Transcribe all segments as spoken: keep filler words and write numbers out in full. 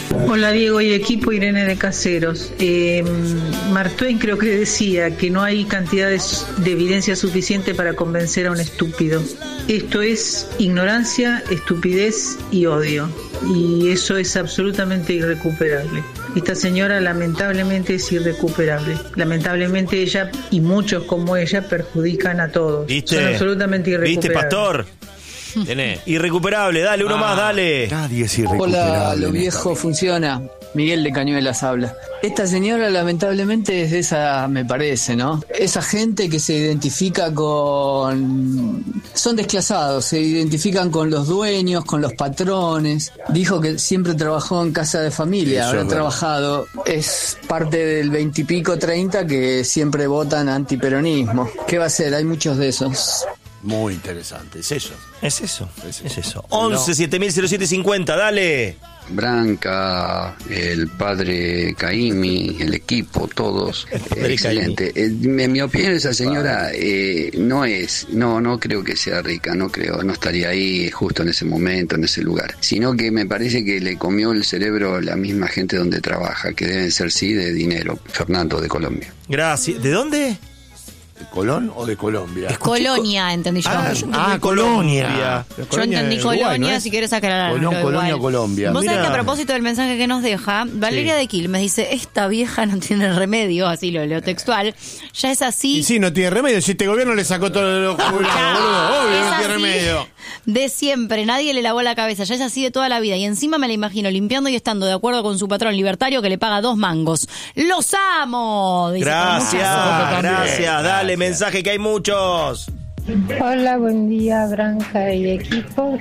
Hola Diego y equipo, Irene de Caseros. Eh, Mark Twain creo que decía que no hay cantidades de evidencia suficiente para convencer a un estúpido. Esto es ignorancia, estupidez y odio. Y eso es absolutamente irrecuperable. Esta señora lamentablemente es irrecuperable. Lamentablemente ella y muchos como ella perjudican a todos. ¿Viste? Son absolutamente irrecuperables. ¿Viste, Pastor? Tenés. Irrecuperable, dale, uno ah, más, dale. Nadie es irrecuperable. Hola, lo viejo funciona. Miguel de Cañuelas habla. Esta señora lamentablemente es de esa, me parece, ¿no? Esa gente que se identifica con... Son desclasados, se identifican con los dueños, con los patrones. Dijo que siempre trabajó en casa de familia, habrá trabajado. Es parte del veintipico, treinta que siempre votan antiperonismo. ¿Qué va a ser? Hay muchos de esos. Muy interesante, es eso. Es eso, es, es eso. once siete mil cero siete cincuenta, dale. Branca, el padre Caimi, el equipo, todos, eh, excelente. Eh, en mi opinión esa señora eh, no es, no, no creo que sea rica, no creo, no estaría ahí justo en ese momento, en ese lugar, sino que me parece que le comió el cerebro la misma gente donde trabaja, que deben ser sí de dinero. Fernando de Colombia. Gracias. ¿De dónde? ¿De Colón o de Colombia? Es Colonia, entendí yo. Ah, yo ah Colombia. Yo entendí Colonia, Uruguay, ¿no es? Si quieres aclarar. Colón, Colonia, Colombia. Vos Mirá. sabés que a propósito del mensaje que nos deja, Valeria sí. de Quilmes dice, esta vieja no tiene remedio, así lo leo textual, ya es así. Y sí, no tiene remedio, si este gobierno le sacó todo lo jubilado, boludo, obvio, no tiene remedio. De siempre, nadie le lavó la cabeza, ya es así de toda la vida, y encima me la imagino limpiando y estando de acuerdo con su patrón libertario que le paga dos mangos. ¡Los amo! Dice, gracias, gracias, gracias, dale mensaje que hay muchos. Hola, buen día, Branca y equipo.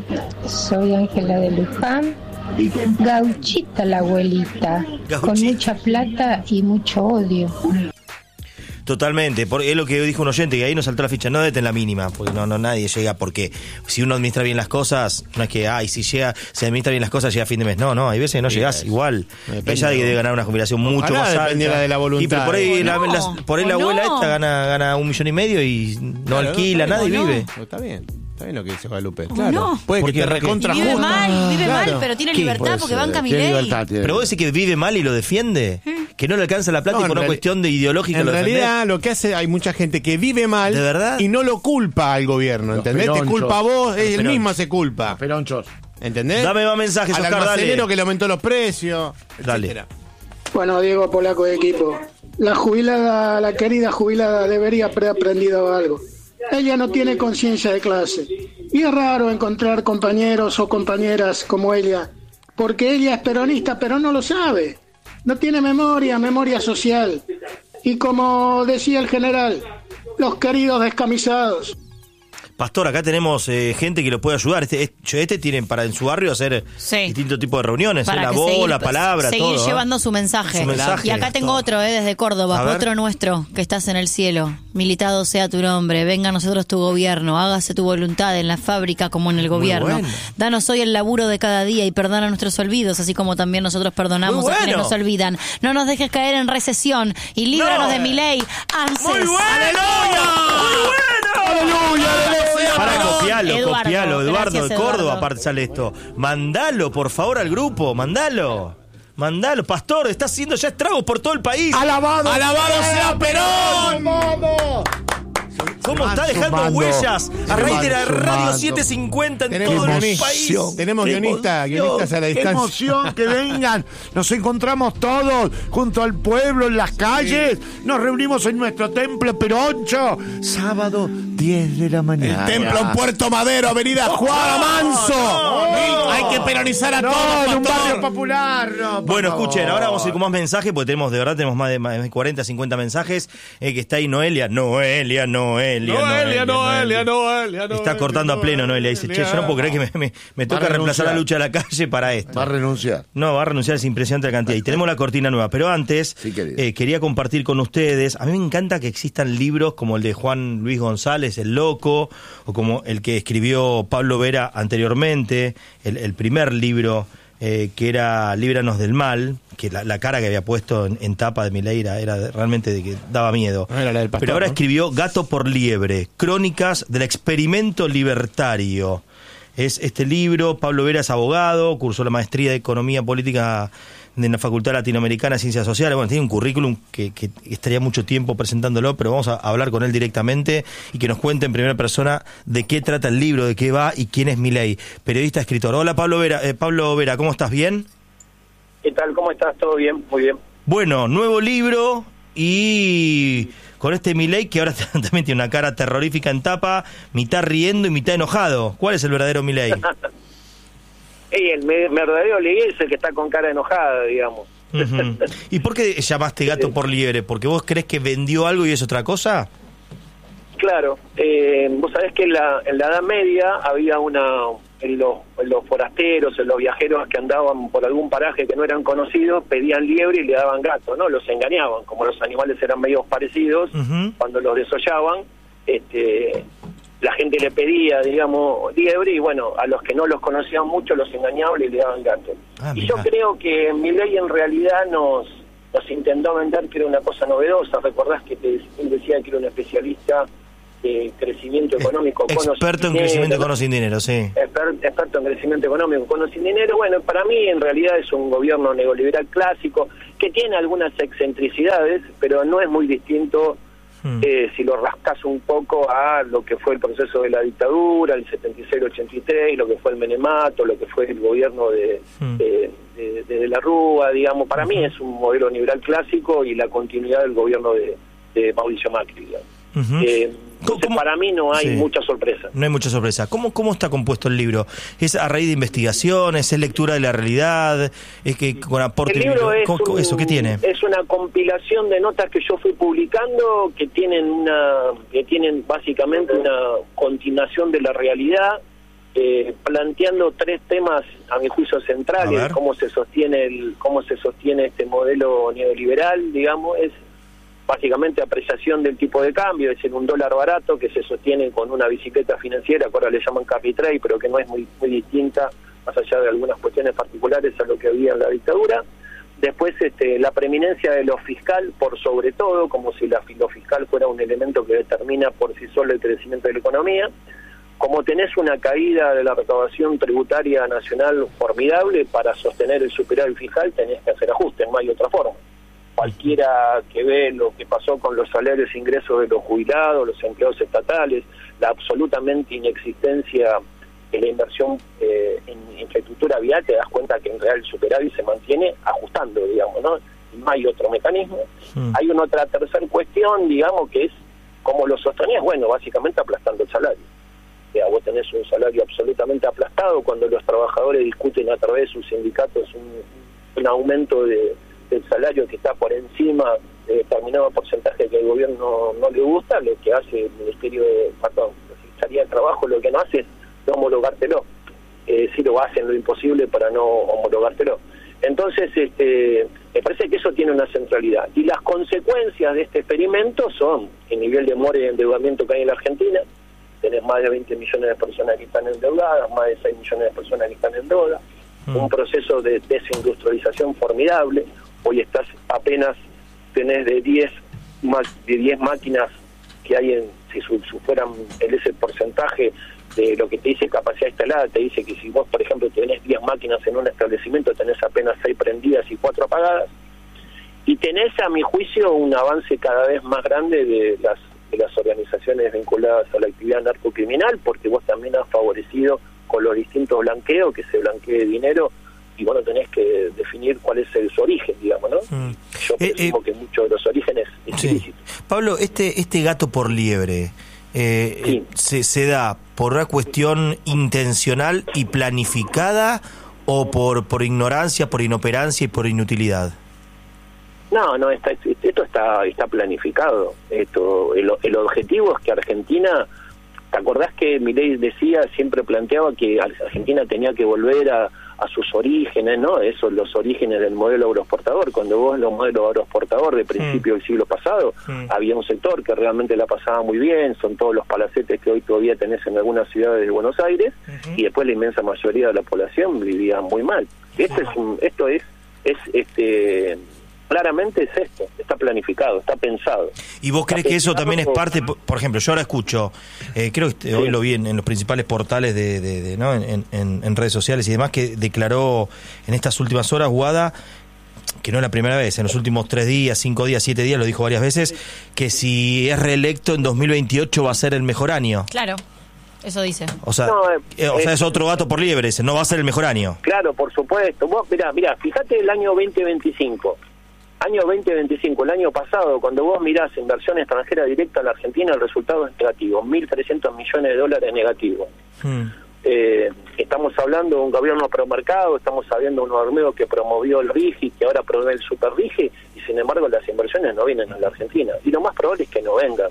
Soy Ángela de Luján. Gauchita la abuelita, Gauchita. Con mucha plata y mucho odio. Totalmente, porque es lo que dijo un oyente, que ahí nos saltó la ficha, no dete en la mínima, porque no, no nadie llega, porque si uno administra bien las cosas, no es que, ay, si llega, se administra bien las cosas, llega a fin de mes, no, no, hay veces que no sí, llegás igual, depende, ella debe ganar una jubilación mucho más alta, de la voluntad. Y pero por ahí, no, la, la, por ahí la abuela no. esta gana, gana un millón y medio y no claro, alquila, no, nadie no. vive. Está bien. Está bien lo que dice Guadalupe. Claro. No? Puede porque que te recontra vive justa. mal, vive claro. mal, pero tiene libertad porque banca mi ley. Pero vos decís que vive mal y lo defiende, ¿Eh? que no le alcanza la plata no, y por una cuestión de ideológica en lo realidad defendés. Lo que hace, hay mucha gente que vive mal ¿de verdad? Y no lo culpa al gobierno, los ¿entendés? Peronchos, te culpa a vos, él mismo se culpa. Los peronchos. ¿Entendés? Dame más mensajes, al Oscar, almacenero dale. que le aumentó los precios, dale. etcétera. Bueno, Diego Polaco de equipo. La jubilada, la querida jubilada debería haber aprendido algo. Ella no tiene conciencia de clase. Y es raro encontrar compañeros o compañeras como ella, porque ella es peronista, pero no lo sabe. No tiene memoria, memoria social. Y como decía el general, los queridos descamisados. Pastor, acá tenemos eh, gente que lo puede ayudar. Este, este, este tiene para en su barrio hacer sí. distintos tipos de reuniones. Para eh, la que voz, seguir, la palabra, seguir todo. llevando ¿eh? su mensaje. su mensaje. Y acá tengo otro, eh, desde Córdoba, otro nuestro, que estás en el cielo. Militado sea tu nombre, venga a nosotros tu gobierno, hágase tu voluntad en la fábrica como en el gobierno. Bueno. Danos hoy el laburo de cada día y perdona nuestros olvidos, así como también nosotros perdonamos bueno. a quienes nos olvidan. No nos dejes caer en recesión y líbranos no. de mi ley. ANSES. ¡Muy bueno! ¡Aleluya! ¡Muy bueno! ¡Aleluya! ¡Aleluya! Para copialo, Eduardo, copialo, Eduardo de Córdoba, Eduardo. aparte sale esto. Mandalo, por favor, al grupo, mandalo. Mandalo, Pastor, está haciendo ya estragos por todo el país. ¡Alabado! ¡Alabado sea Perón! ¡Alabado! ¿Cómo se está dejando sumando, huellas a raíz de la sumando. radio setecientos cincuenta en Tenemos todo el guionista, país? Tenemos guionistas, guionistas a la distancia. ¡Qué emoción que vengan! Nos encontramos todos junto al pueblo en las calles. Sí. Nos reunimos en nuestro templo Peroncho. Sábado, diez de la mañana. El templo en Puerto Madero, avenida oh, Juan Manso. No, no, Hay que peronizar a no, todos. en un barrio popular. No, bueno, favor. escuchen, ahora vamos a ir con más mensajes, porque tenemos, de verdad, tenemos más de, más de cuarenta, cincuenta mensajes. Eh, que está ahí Noelia. Noelia, Noelia. Noelia, Noelia, Noelia, Noelia. Está Noelia, cortando Noelia, a pleno, Noelia. Dice, che, yo no puedo creer que me, me, me toca reemplazar la lucha de la calle para esto. Va a renunciar. No, va a renunciar, es impresionante la cantidad. Y tenemos la cortina nueva. Pero antes, sí, eh, quería compartir con ustedes. A mí me encanta que existan libros como el de Juan Luis González, El Loco, o como el que escribió Pablo Vera anteriormente, el, el primer libro, eh, que era Líbranos del Mal, que la, la cara que había puesto en, en tapa de Milei era, era de, realmente de que daba miedo. No era la del pastor, pero ahora ¿no? escribió Gato por Liebre, Crónicas del Experimento Libertario. es este libro. Pablo Vera es abogado, cursó la maestría de Economía Política de la Facultad Latinoamericana de Ciencias Sociales. Bueno, tiene un currículum que, que estaría mucho tiempo presentándolo, pero vamos a hablar con él directamente y que nos cuente en primera persona de qué trata el libro, de qué va y quién es Milei, periodista, escritor. Hola Pablo Vera, eh, Pablo Vera, ¿cómo estás? ¿Bien? ¿Qué tal? ¿Cómo estás? ¿Todo bien? Muy bien. Bueno, nuevo libro y con este Milei que ahora también tiene una cara terrorífica en tapa, mitad riendo y mitad enojado. ¿Cuál es el verdadero Milei? Hey, el verdadero Milei es el que está con cara enojada, digamos. Uh-huh. ¿Y por qué llamaste gato por liebre? ¿Porque vos crees que vendió algo y es otra cosa? Claro, eh, vos sabés que en la, en la Edad Media había una, en los, en los forasteros, en los viajeros que andaban por algún paraje que no eran conocidos, pedían liebre y le daban gato, ¿no? Los engañaban, como los animales eran medio parecidos, uh-huh. Cuando los desollaban, este... la gente le pedía, digamos, liebre, y bueno, a los que no los conocían mucho los engañaban y le daban gato. Ah, y yo creo que Milei en realidad nos nos intentó vender que era una cosa novedosa. ¿Recordás que te, él decía que era un especialista de crecimiento económico? Experto en dinero, crecimiento con o sin dinero, sí. Exper, experto en crecimiento económico con o sin dinero. Bueno, para mí en realidad es un gobierno neoliberal clásico que tiene algunas excentricidades, pero no es muy distinto Eh, si lo rascas un poco a lo que fue el proceso de la dictadura, el setenta y seis ochenta y tres, lo que fue el menemato, lo que fue el gobierno de, mm. de, de, de, de la Rúa, digamos. Para uh-huh. mí es un modelo liberal clásico y la continuidad del gobierno de, de Mauricio Macri, digamos. Uh-huh. eh, entonces ¿Cómo? Para mí no hay sí. mucha sorpresa. No hay mucha sorpresa. ¿Cómo, ¿Cómo está compuesto el libro? ¿Es a raíz de investigaciones? ¿Es lectura de la realidad? ¿Es que con aporte? El libro es un, ¿Eso qué tiene? Es una compilación de notas que yo fui publicando que tienen una que tienen básicamente una continuación de la realidad, eh, planteando tres temas a mi juicio centrales: cómo se sostiene el cómo se sostiene este modelo neoliberal, digamos, es básicamente apreciación del tipo de cambio, es decir, un dólar barato que se sostiene con una bicicleta financiera, que ahora le llaman Capitrade, pero que no es muy muy distinta, más allá de algunas cuestiones particulares, a lo que había en la dictadura. Después, este, la preeminencia de lo fiscal por sobre todo, como si la, lo fiscal fuera un elemento que determina por sí solo el crecimiento de la economía. Como tenés una caída de la recaudación tributaria nacional formidable, para sostener el superávit fiscal tenés que hacer ajustes, no hay otra forma. Cualquiera que ve lo que pasó con los salarios e ingresos de los jubilados, los empleados estatales, la absolutamente inexistencia de la inversión eh, en infraestructura vial, te das cuenta que en realidad el superávit se mantiene ajustando, digamos, ¿no? No hay otro mecanismo. Mm. Hay una otra tercera cuestión, digamos, que es cómo lo sostenías. Bueno, básicamente aplastando el salario. O sea, vos tenés un salario absolutamente aplastado cuando los trabajadores discuten a través de sus sindicatos un, un aumento de del salario que está por encima de determinado porcentaje que el gobierno no le gusta. Lo que hace el Ministerio de, perdón, la Secretaría de Trabajo lo que no hace es no homologártelo, eh, si lo hacen lo imposible para no homologártelo. Entonces, este, me parece que eso tiene una centralidad. Y las consecuencias de este experimento son el nivel de mora y endeudamiento que hay en la Argentina. Tenés más de veinte millones de personas que están endeudadas, más de seis millones de personas que están en deuda, mm. un proceso de desindustrialización formidable. Hoy estás apenas, tenés de diez de diez máquinas que hay en, si su, su fueran el ese porcentaje de lo que te dice capacidad instalada, te dice que si vos, por ejemplo, tenés diez máquinas en un establecimiento, tenés apenas seis prendidas y cuatro apagadas, y tenés, a mi juicio, un avance cada vez más grande de las, de las organizaciones vinculadas a la actividad narcocriminal, porque vos también has favorecido con los distintos blanqueos, que se blanquee dinero, y bueno, tenés que definir cuál es el, su origen, digamos, ¿no? Mm. Yo eh, presumo eh, que muchos de los orígenes es sí. ilícito. Pablo, este este gato por liebre, eh, sí. se, ¿se da por una cuestión intencional y planificada o por por ignorancia, por inoperancia y por inutilidad? No, no, está, esto está está planificado. Esto, el, el objetivo es que Argentina... ¿Te acordás que Milei decía, siempre planteaba que Argentina tenía que volver a, a sus orígenes, ¿no? Esos, los orígenes del modelo agroexportador. Cuando vos los modelos agroexportador de principio mm. del siglo pasado, mm. había un sector que realmente la pasaba muy bien, son todos los palacetes que hoy todavía tenés en algunas ciudades de Buenos Aires, uh-huh. y después la inmensa mayoría de la población vivía muy mal. Este uh-huh. es un, esto es, es este claramente es esto, está planificado, está pensado. ¿Y vos crees está que eso pensado, también es parte, por ejemplo, yo ahora escucho, eh, creo que sí. hoy lo vi en, en los principales portales de, de, de ¿no? en, en, en redes sociales y demás, que declaró en estas últimas horas Guada, que no es la primera vez, en los últimos tres días, cinco días, siete días, lo dijo varias veces, que si es reelecto en dos mil veintiocho va a ser el mejor año. Claro, eso dice. O sea, no, eh, o sea es otro gato por liebre, ese no va a ser el mejor año. Claro, por supuesto. Vos, mirá, mirá, fíjate el año veinte veinticinco. Año veinte veinticinco, el año pasado, cuando vos mirás inversión extranjera directa en la Argentina, el resultado es negativo, mil trescientos millones de dólares negativos. Hmm. Eh, estamos hablando de un gobierno promercado, estamos hablando de un Olmedo que promovió el RIGI, que ahora promueve el Super RIGI, y sin embargo las inversiones no vienen a la Argentina. Y lo más probable es que no vengan.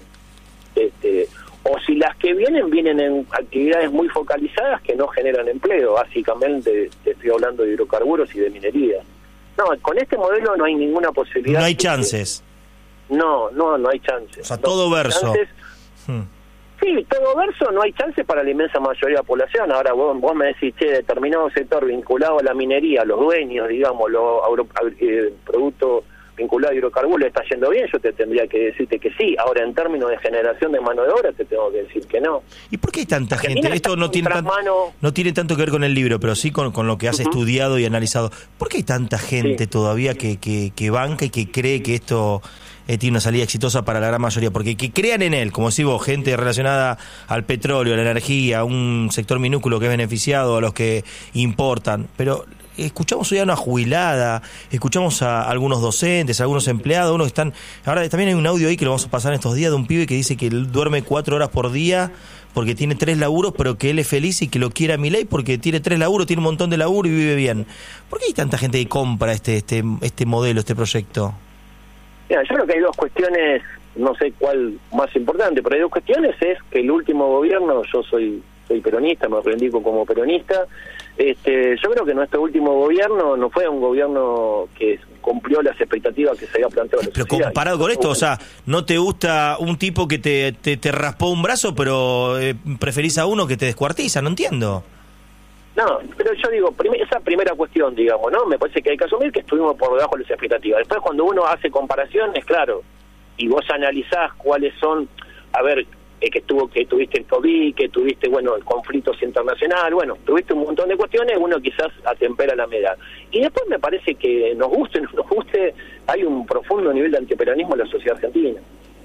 Este, o si las que vienen, vienen en actividades muy focalizadas que no generan empleo. Básicamente te estoy hablando de hidrocarburos y de minería. No, con este modelo no hay ninguna posibilidad. No hay chances. Que, no, no, no hay chances. O sea, todo no, verso. Chances, hmm. Sí, todo verso, no hay chance para la inmensa mayoría de la población. Ahora vos, vos me decís, che, determinado sector vinculado a la minería, los dueños, digamos, los eh, productos vinculados a hidrocarburos, está yendo bien, yo te tendría que decirte que sí. Ahora, en términos de generación de mano de obra, te tengo que decir que no. ¿Y por qué hay tanta gente? Esto no tiene, tan, mano... no tiene tanto que ver con el libro, pero sí con, con lo que has uh-huh. estudiado y analizado. ¿Por qué hay tanta gente sí. todavía que, que, que banca y que cree que esto... Eh, tiene una salida exitosa para la gran mayoría, porque que crean en él, como decís vos, gente relacionada al petróleo, a la energía, a un sector minúsculo que es beneficiado, a los que importan, pero escuchamos hoy a una jubilada, escuchamos a algunos docentes, a algunos empleados, unos que están, ahora también hay un audio ahí que lo vamos a pasar en estos días de un pibe que dice que él duerme cuatro horas por día porque tiene tres laburos, pero que él es feliz y que lo quiere a Milei porque tiene tres laburos, tiene un montón de laburo y vive bien. ¿Por qué hay tanta gente que compra este, este, este modelo, este proyecto? Mira, yo creo que hay dos cuestiones, no sé cuál más importante, pero hay dos cuestiones, es que el último gobierno, yo soy soy peronista, me reivindico como peronista, este, yo creo que nuestro último gobierno no fue un gobierno que cumplió las expectativas que se había planteado. Pero comparado con esto, o sea, ¿no te gusta un tipo que te, te, te raspó un brazo, pero eh, preferís a uno que te descuartiza? No entiendo. No, pero yo digo, prim- esa primera cuestión, digamos, ¿no? Me parece que hay que asumir que estuvimos por debajo de las expectativas. Después, cuando uno hace comparaciones, claro, y vos analizás cuáles son, a ver, eh, que tuvo que tuviste el COVID, que tuviste, bueno, conflictos internacionales, bueno, tuviste un montón de cuestiones, uno quizás atempera la medida. Y después me parece que nos guste o no nos guste, hay un profundo nivel de antiperonismo en la sociedad argentina.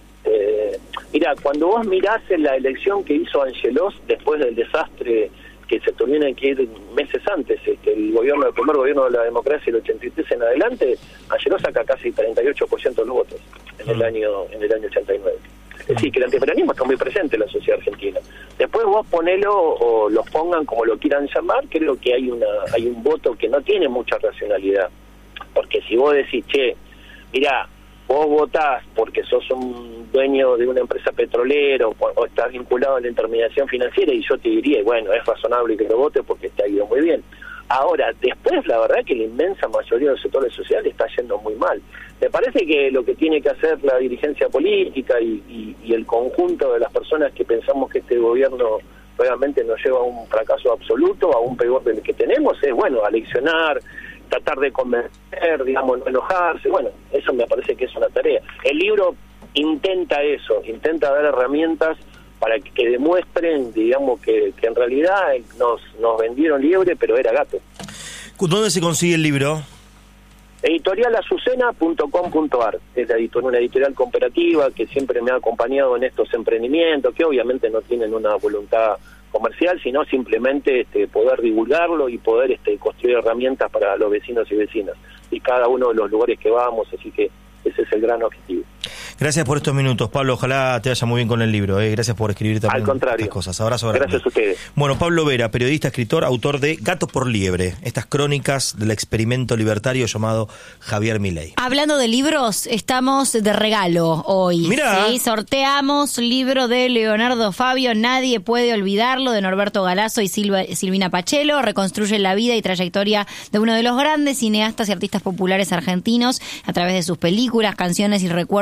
Eh, mira, cuando vos mirás en la elección que hizo Angelós después del desastre que se tuvieron que ir meses antes, este, el gobierno, el primer gobierno de la democracia, el ochenta y tres en adelante, Angelós saca casi treinta y ocho por ciento de los votos en el año en el año ochenta y nueve. Es decir, que el antiperonismo está muy presente en la sociedad argentina. Después vos ponelo o los pongan como lo quieran llamar, creo que hay una hay un voto que no tiene mucha racionalidad. Porque si vos decís, che, mirá, vos votás porque sos un dueño de una empresa petrolera o, o estás vinculado a la intermediación financiera, y yo te diría, bueno, es razonable que lo votes porque te ha ido muy bien. Ahora, después la verdad que la inmensa mayoría de los sectores sociales está yendo muy mal. Me parece que lo que tiene que hacer la dirigencia política y, y, y el conjunto de las personas que pensamos que este gobierno realmente nos lleva a un fracaso absoluto, aún peor del que tenemos, es, bueno, aleccionar, tratar de convencer, digamos, no enojarse. Bueno, eso me parece que es una tarea. El libro intenta eso, intenta dar herramientas para que, que demuestren, digamos, que, que en realidad nos, nos vendieron liebre, pero era gato. ¿Dónde se consigue el libro? editorial azucena punto com punto ar. Es la editorial, una editorial cooperativa que siempre me ha acompañado en estos emprendimientos, que obviamente no tienen una voluntad comercial, sino simplemente este, poder divulgarlo y poder este, construir herramientas para los vecinos y vecinas y cada uno de los lugares que vamos, así que ese es el gran objetivo. Gracias por estos minutos, Pablo. Ojalá te vaya muy bien con el libro. ¿eh? Gracias por escribir también. Al contrario. Estas cosas. Abrazo grande. Gracias a ustedes. Bueno, Pablo Vera, periodista, escritor, autor de Gato por Liebre, estas crónicas del experimento libertario llamado Javier Milei. Hablando de libros, estamos de regalo hoy. Mirá. ¿sí? Sorteamos libro de Leonardo Fabio, Nadie puede olvidarlo, de Norberto Galazo y Silva, Silvina Pachelo. Reconstruye la vida y trayectoria de uno de los grandes cineastas y artistas populares argentinos a través de sus películas, canciones y recuerdos. El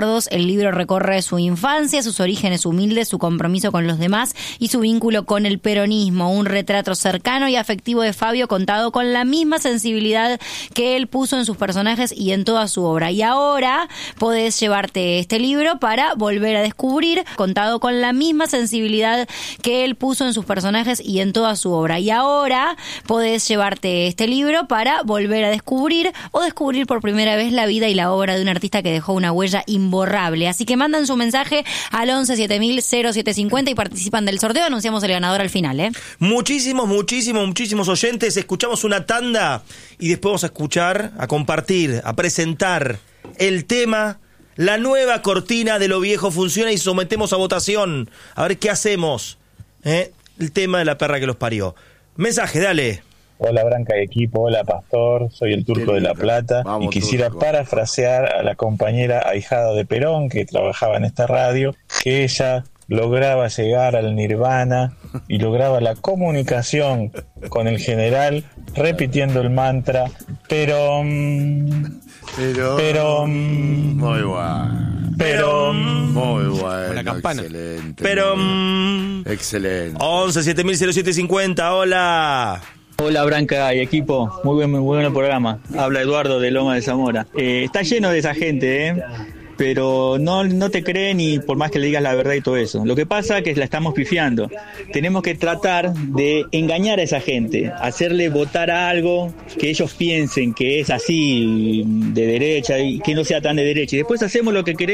libro recorre su infancia, sus orígenes humildes, su compromiso con los demás y su vínculo con el peronismo. Un retrato cercano y afectivo de Fabio contado con la misma sensibilidad que él puso en sus personajes y en toda su obra. Y ahora podés llevarte este libro para volver a descubrir, contado con la misma sensibilidad que él puso en sus personajes y en toda su obra. Y ahora podés llevarte este libro para volver a descubrir o descubrir por primera vez la vida y la obra de un artista que dejó una huella imborrable. Así que mandan su mensaje al once siete mil cero siete cincuenta y participan del sorteo. Anunciamos el ganador al final, ¿eh? Muchísimos, muchísimos, muchísimos oyentes. Escuchamos una tanda y después vamos a escuchar, a compartir, a presentar el tema, la nueva cortina de Lo Viejo Funciona, y sometemos a votación. A ver qué hacemos. ¿Eh? El tema de la perra que los parió. Mensaje, dale. Hola Branca y equipo, hola Pastor, soy el Turco de La Plata. Vamos, y quisiera Turco. parafrasear a la compañera ahijada de Perón que trabajaba en esta radio, que ella lograba llegar al nirvana y lograba la comunicación con el general repitiendo el mantra pero pero pero muy bueno pero muy bueno la campana excelente pero excelente once siete mil cero siete cincuenta. Hola. Hola Branca y equipo, muy buen, muy buen programa. Habla Eduardo de Loma de Zamora. Eh, está lleno de esa gente, ¿eh? Pero no, no te creen y por más que le digas la verdad y todo eso. Lo que pasa es que la estamos pifiando. Tenemos que tratar de engañar a esa gente, hacerle votar a algo que ellos piensen que es así de derecha y que no sea tan de derecha. Y después hacemos lo que queremos.